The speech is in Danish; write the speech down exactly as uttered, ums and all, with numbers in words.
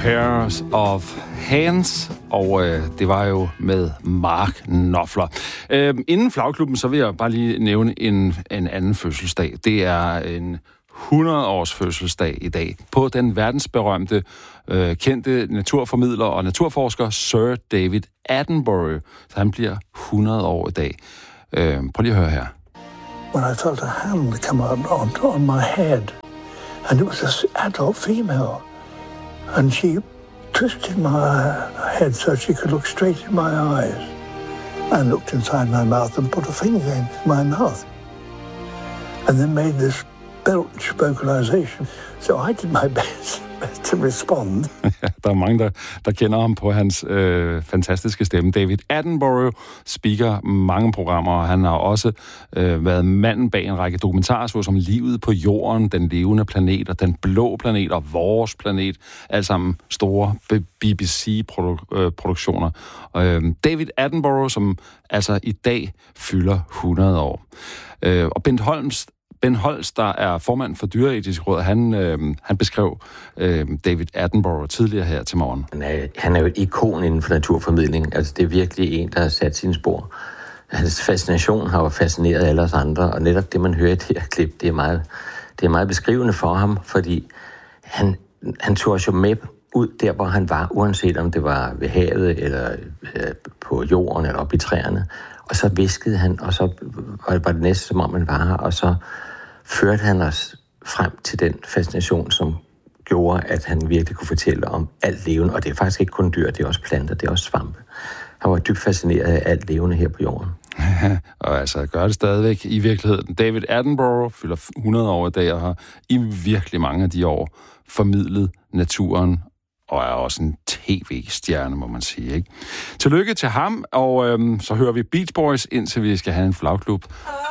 Pairs of Hands, og øh, det var jo med Mark Knopfler. Øh, inden Flagklubben, så vil jeg bare lige nævne en, en anden fødselsdag. Det er en hundrede-års fødselsdag i dag på den verdensberømte, øh, kendte naturformidler og naturforsker Sir David Attenborough. Så han bliver hundrede år i dag. Øh, prøv lige at høre her. When I felt a hand come on, on, on my head, and it was an adult female, and she twisted my head so she could look straight in my eyes, and looked inside my mouth and put a finger in my mouth, and then made this belch vocalization. So I did my best, best to respond. Der er mange, der, der kender ham på hans øh, fantastiske stemme. David Attenborough speaker mange programmer, og han har også øh, været manden bag en række dokumentarer, såsom Livet på Jorden, Den levende planet og Den blå planet og Vores planet. Alt sammen store B B C-produktioner. Øh, David Attenborough, som altså i dag fylder hundrede år. Øh, og Bent Holms Ben Holst, der er formand for Dyreetisk Råd, han, øh, han beskrev øh, David Attenborough tidligere her til morgen. Han er, han er jo et ikon inden for naturformidling. Altså, det er virkelig en, der har sat sine spor. Hans fascination har jo fascineret alle os andre, og netop det, man hører i det her klip, det er meget, det er meget beskrivende for ham, fordi han, han tog os jo med ud der, hvor han var, uanset om det var ved havet, eller øh, på jorden, eller oppe i træerne. Og så viskede han, og så var det næste, som om man var her, og så førte han os frem til den fascination, som gjorde, at han virkelig kunne fortælle om alt levende. Og det er faktisk ikke kun dyr, det er også planter, det er også svampe. Han var dybt fascineret af alt levende her på jorden. Og altså gør det stadigvæk i virkeligheden. David Attenborough fylder hundrede år i dag, og har i virkelig mange af de år formidlet naturen, og er også en tv-stjerne, må man sige, ikke? Tillykke til ham, og øhm, så hører vi Beach Boys, indtil vi skal have en flagklub.